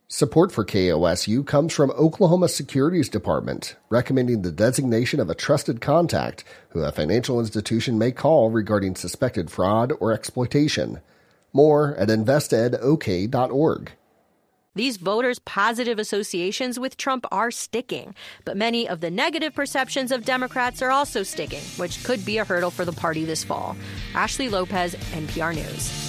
Support for KOSU comes from Oklahoma Securities Department, recommending the designation of a trusted contact who a financial institution may call regarding suspected fraud or exploitation. More at investedok.org. These voters' positive associations with Trump are sticking, but many of the negative perceptions of Democrats are also sticking, which could be a hurdle for the party this fall. Ashley Lopez, NPR News.